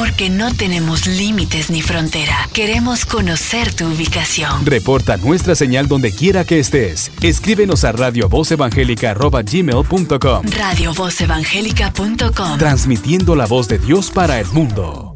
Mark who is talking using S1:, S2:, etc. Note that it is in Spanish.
S1: Porque no tenemos límites ni frontera. Queremos conocer tu ubicación.
S2: Reporta nuestra señal donde quiera que estés. Escríbenos a radiovozevangelica@gmail.com.
S1: Radiovozevangelica.com.
S2: Transmitiendo la voz de Dios para el mundo.